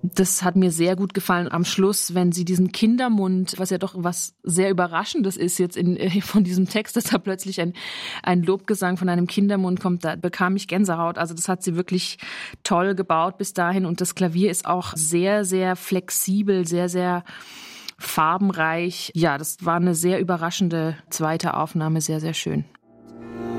Das hat mir sehr gut gefallen am Schluss, wenn sie diesen Kindermund, was ja doch was sehr Überraschendes ist jetzt von diesem Text, dass da plötzlich ein Lobgesang von einem Kindermund kommt, da bekam ich Gänsehaut. Also das hat sie wirklich toll gebaut bis dahin und das Klavier ist auch sehr, sehr flexibel, sehr, sehr farbenreich. Ja, das war eine sehr überraschende zweite Aufnahme, sehr, sehr schön.